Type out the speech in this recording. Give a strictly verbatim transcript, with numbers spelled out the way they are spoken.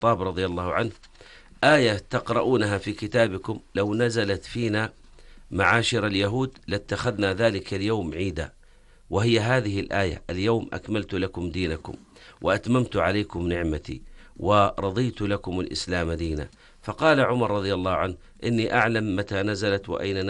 الخطاب رضي الله عنه: آية تقرؤونها في كتابكم لو نزلت فينا معاشر اليهود لاتخذنا ذلك اليوم عيدا، وهي هذه الآية: اليوم أكملت لكم دينكم وأتممت عليكم نعمتي ورضيت لكم الإسلام دينا. فقال عمر رضي الله عنه: إني أعلم متى نزلت وأين